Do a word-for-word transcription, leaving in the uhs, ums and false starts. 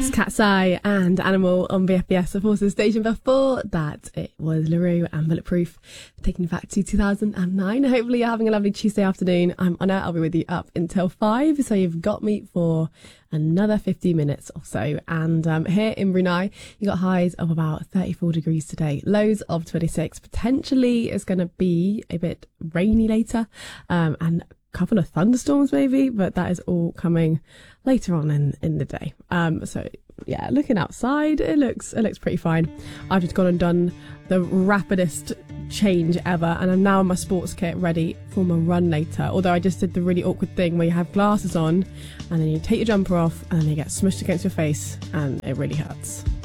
Cat's Eye and Animal on B F B S. Of course, the station before that, it was LaRue and Bulletproof, taking you back to two thousand nine. Hopefully you're having a lovely Tuesday afternoon. I'm Anna. I'll be with you up until five. So you've got me for another fifty minutes or so. And um, here in Brunei, you got highs of about thirty-four degrees today, lows of twenty-six. Potentially it's going to be a bit rainy later, um, and couple of thunderstorms maybe, but that is all coming later on in in the day. Um so yeah, looking outside, it looks it looks pretty fine. I've just gone and done the rapidest change ever, and I'm now in my sports kit ready for my run later. Although I just did the really awkward thing where you have glasses on and then you take your jumper off and then you get smushed against your face and it really hurts.